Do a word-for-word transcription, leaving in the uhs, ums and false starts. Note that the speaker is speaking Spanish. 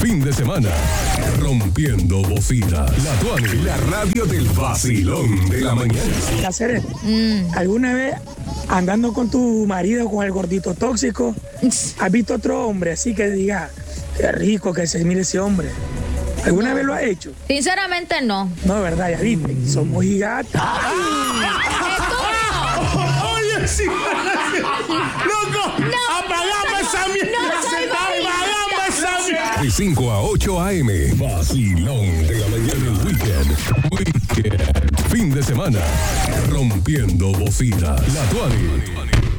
fin de semana. Rompiendo bocina. La Tuani, la radio del vacilón de la mañana. Hacer mm. ¿Alguna vez andando con tu marido, con el gordito tóxico, has visto otro hombre así que diga, qué rico que se mire ese hombre? ¿Alguna no. vez lo has hecho? Sinceramente no. No, verdad, ya viste, somos gigantes. Oye, sí. Loco, no, apagame esa mierda. Apagame esa mierda. De cinco a ocho a eme. Vacilón de la mañana. Weekend. Weekend. Fin de semana. Rompiendo bocina. La Tuani.